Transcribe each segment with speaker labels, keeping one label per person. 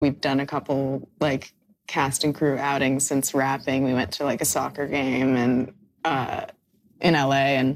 Speaker 1: We've done a couple like cast and crew outings since wrapping. We went to like a soccer game and in LA and,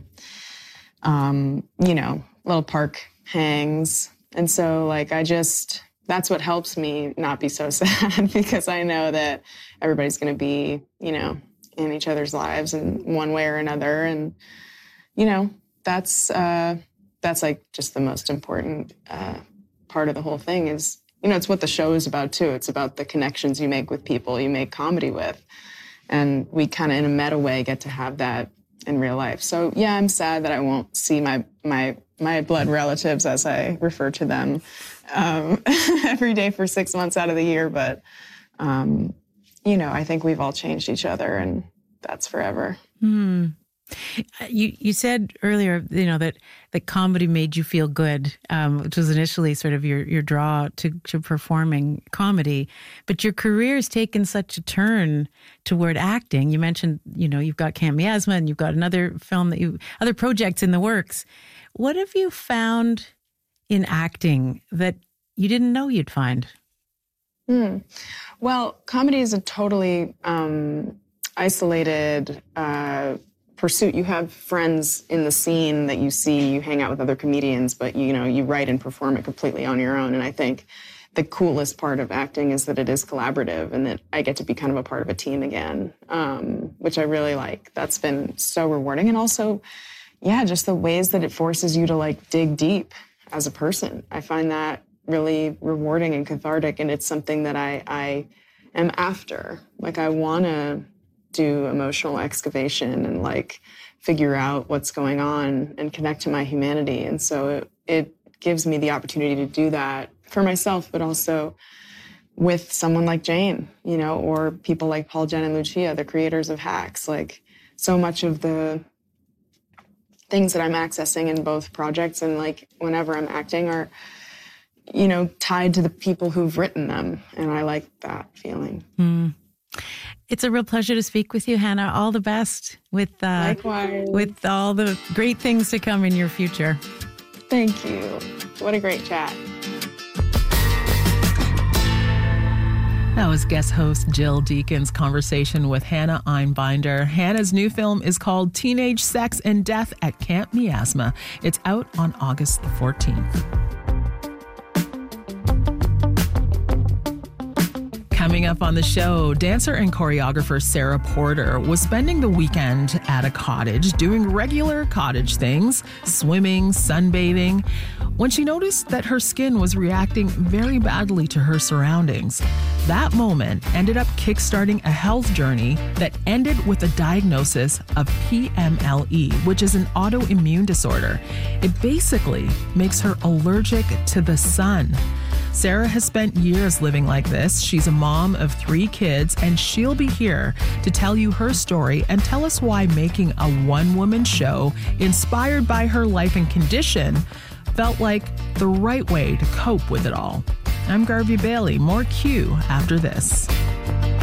Speaker 1: little park hangs. And so like, that's what helps me not be so sad because I know that everybody's going to be, in each other's lives in one way or another. And, that's like just the most important part of the whole thing is, it's what the show is about too. It's about the connections you make with people you make comedy with. And we kind of in a meta way get to have that in real life. So yeah, I'm sad that I won't see my blood relatives, as I refer to them, every day for 6 months out of the year. But, I think we've all changed each other and that's forever.
Speaker 2: You said earlier, that comedy made you feel good, which was initially sort of your draw to performing comedy. But your career has taken such a turn toward acting. You mentioned, you've got Camp Miasma and you've got another film other projects in the works. What have you found in acting that you didn't know you'd find?
Speaker 1: Well, comedy is a totally isolated pursuit. You have friends in the scene that you see, you hang out with other comedians, but you write and perform it completely on your own. And I think the coolest part of acting is that it is collaborative and that I get to be kind of a part of a team again, which I really like. That's been so rewarding. And also, just the ways that it forces you to like dig deep as a person. I find that really rewarding and cathartic. And it's something that I am after. Like I want to do emotional excavation and like figure out what's going on and connect to my humanity. And so it gives me the opportunity to do that for myself, but also with someone like Jane, or people like Paul, Jen, and Lucia, the creators of Hacks. Like so much of the things that I'm accessing in both projects and like whenever I'm acting are, tied to the people who've written them. And I like that feeling.
Speaker 2: It's a real pleasure to speak with you, Hannah. All the best with
Speaker 1: likewise,
Speaker 2: with all the great things to come in your future.
Speaker 1: Thank you. What a great chat.
Speaker 3: That was guest host Jill Deacon's conversation with Hannah Einbinder. Hannah's new film is called Teenage Sex and Death at Camp Miasma. It's out on August the 14th. Coming up on the show, dancer and choreographer Sarah Porter was spending the weekend at a cottage doing regular cottage things, swimming, sunbathing, when she noticed that her skin was reacting very badly to her surroundings. That moment ended up kickstarting a health journey that ended with a diagnosis of PMLE, which is an autoimmune disorder. It basically makes her allergic to the sun. Sarah has spent years living like this. She's a mom of 3 kids, and she'll be here to tell you her story and tell us why making a one-woman show inspired by her life and condition felt like the right way to cope with it all. I'm Garvey Bailey. More Q after this.